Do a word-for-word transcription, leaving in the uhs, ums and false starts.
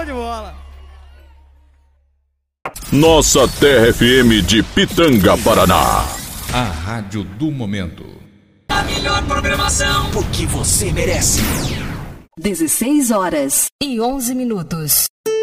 de bola. Nossa Terra F M de Pitanga, Paraná. A rádio do momento. A melhor programação, o que você merece. dezesseis horas e onze minutos.